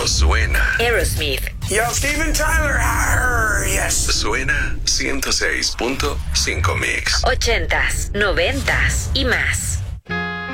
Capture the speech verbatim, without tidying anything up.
Pero suena. Aerosmith. Yo, Steven Tyler. Arr, yes. Suena ciento seis punto cinco Mix. Ochentas, noventas y más.